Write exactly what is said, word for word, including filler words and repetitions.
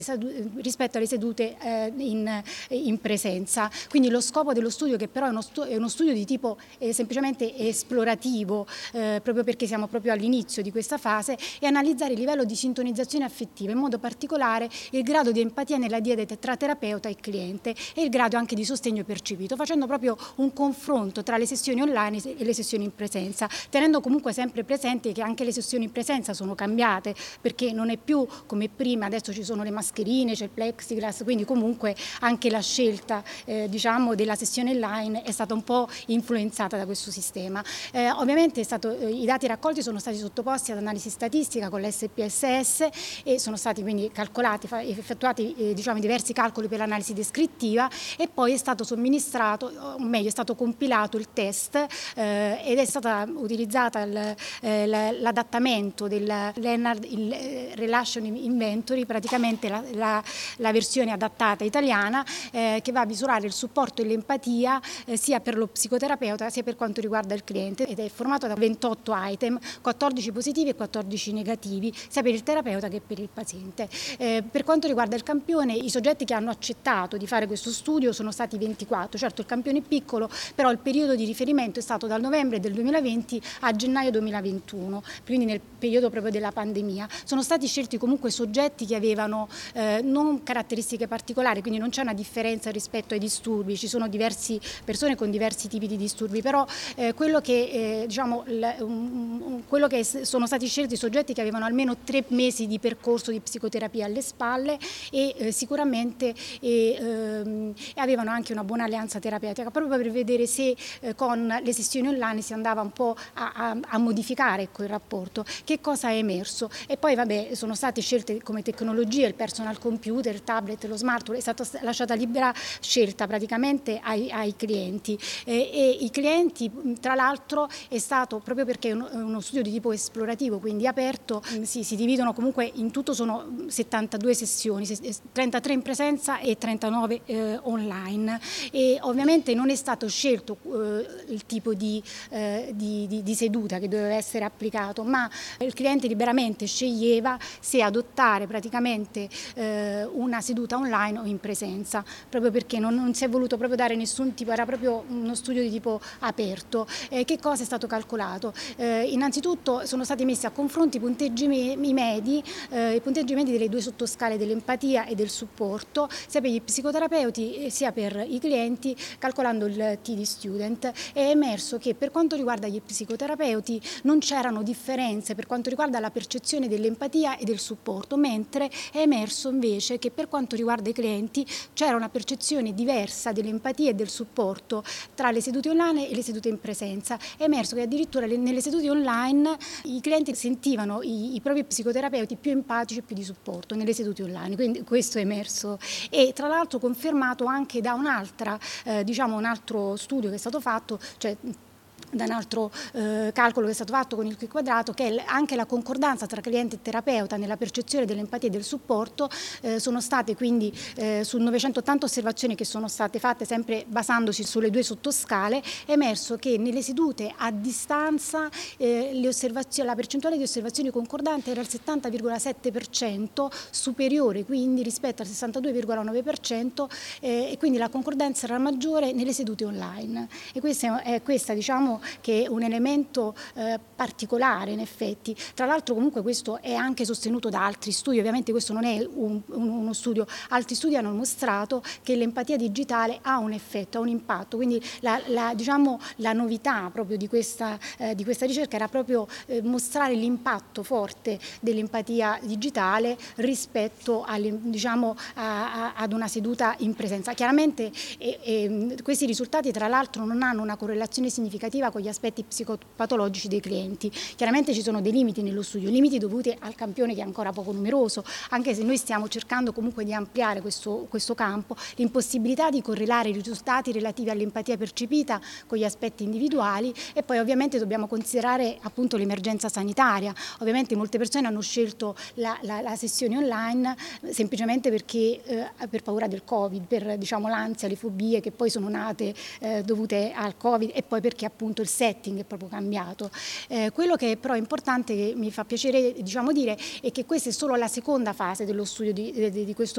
rispetto alle sedute eh, in, in presenza. Quindi lo scopo dello studio, che però è uno, stu è uno studio di tipo eh, semplicemente esplorativo, eh, proprio perché siamo proprio all'inizio di questa fase, è analizzare il livello di sintonizzazione affettiva, in modo particolare il grado di empatia nella diade tra terapeuta e cliente e il grado anche di sostegno percepito, facendo proprio un confronto tra le sessioni online e le sessioni in presenza, tenendo comunque sempre presente che anche le sessioni in presenza sono cambiate, perché non è più come prima, adesso ci sono le mascherine, c'è il plexiglass, quindi comunque anche la scelta eh, diciamo della sessione online è stata un po' influenzata da questo sistema. Eh, ovviamente è stato, eh, i dati raccolti sono stati sottoposti ad analisi statistica con l'S P S S e sono stati quindi calcolati, effettuati eh, diciamo diversi calcoli per l'analisi descrittiva, e poi è stato somministrato, o meglio è stato compilato il test eh, ed è stata utilizzata eh, l'adattamento del Lennard il, eh, Relation Inventory, praticamente la, la, la versione adattata italiana eh, che va a misurare il supporto e l'empatia eh, sia per lo psicoterapeuta sia per quanto riguarda il cliente, ed è formato da ventotto item, quattordici positivi e quattordici negativi, sia per il terapeuta che per il paziente. Eh, per quanto riguarda il campione, i soggetti che hanno accettato di fare questo studio sono stati ventiquattro, certo il campione è piccolo, però il periodo di riferimento è stato dal novembre del duemilaventi a gennaio duemilaventuno, quindi nel periodo proprio della pandemia. Sono stati scelti comunque soggetti che avevano eh, non caratteristiche particolari, quindi non c'è una differenza rispetto ai disturbi, ci sono diverse persone con diversi tipi di disturbi, però eh, quello che eh, diciamo l, um, um, quello che sono stati scelti soggetti che avevano almeno tre mesi di percorso di psicoterapia alle spalle e eh, sicuramente e, ehm, avevano anche una buona alleanza terapeutica, proprio per vedere se eh, con le sessioni online si andava un po' a, a, a modificare ecco, il rapporto. Che cosa è emerso? E poi vabbè, sono state scelte come tecnologie il personal computer, il tablet, lo smartphone, è stata lasciata libera scelta praticamente ai, ai clienti eh, e i clienti tra l'altro è stato, proprio perché è uno, uno studio di tipo esplorativo, quindi aperto, si, si dividono comunque, in tutto sono settantadue sessioni, trentatré in presenza e trentanove eh, online, e ovviamente non è stato scelto eh, il tipo di, eh, di, di, di seduta che doveva essere applicato, ma il cliente liberamente sceglieva se adottare praticamente eh, una seduta online o in presenza, proprio perché non, non si è voluto proprio dare nessun tipo, era proprio uno studio di tipo aperto. Eh, che cosa è stato calcolato? Eh, innanzitutto sono stati messi a confronto i punteggi me i medi, eh, i punteggi medi delle due sottoscale dell'empatia e del supporto, sia per gli psicoterapeuti sia per i clienti, calcolando il T di student. È emerso che per quanto riguarda gli psicoterapeuti non c'erano differenze per quanto riguarda la percezione dell'empatia e del supporto, mentre è emerso invece che per quanto riguarda i clienti c'era una percezione diversa dell'empatia e del supporto tra le sedute online e le sedute in presenza. È emerso che addirittura nelle sedute online i clienti sentivano i, i propri psicoterapeuti più empatici e più di supporto nelle sedute online, quindi questo è emerso, e tra l'altro confermato anche da un'altra, eh, diciamo un altro studio che è stato fatto, cioè da un altro eh, calcolo che è stato fatto con il Q quadrato, che è anche la concordanza tra cliente e terapeuta nella percezione dell'empatia e del supporto. Eh, sono state quindi eh, su novecentottanta osservazioni che sono state fatte sempre basandosi sulle due sottoscale, è emerso che nelle sedute a distanza eh, le osservazioni, la percentuale di osservazioni concordanti era il settanta virgola sette per cento, superiore quindi rispetto al sessantadue virgola nove per cento, eh, e quindi la concordanza era maggiore nelle sedute online, e questa è questa diciamo che è un elemento eh, particolare in effetti. Tra l'altro comunque questo è anche sostenuto da altri studi, ovviamente questo non è un, un, uno studio, altri studi hanno mostrato che l'empatia digitale ha un effetto, ha un impatto, quindi la, la, diciamo, la novità proprio di questa, eh, di questa ricerca era proprio eh, mostrare l'impatto forte dell'empatia digitale rispetto alle, diciamo, a, a, ad una seduta in presenza. Chiaramente eh, eh, questi risultati tra l'altro non hanno una correlazione significativa con gli aspetti psicopatologici dei clienti. Chiaramente ci sono dei limiti nello studio, limiti dovuti al campione che è ancora poco numeroso, anche se noi stiamo cercando comunque di ampliare questo, questo campo, l'impossibilità di correlare i risultati relativi all'empatia percepita con gli aspetti individuali, e poi ovviamente dobbiamo considerare appunto l'emergenza sanitaria. Ovviamente molte persone hanno scelto la, la, la sessione online semplicemente perché eh, per paura del Covid, per diciamo l'ansia, le fobie che poi sono nate eh, dovute al Covid, e poi perché appunto cambiato, il setting è proprio cambiato. Eh, quello che però è importante, che mi fa piacere diciamo dire, è che questa è solo la seconda fase dello studio di, di, di questo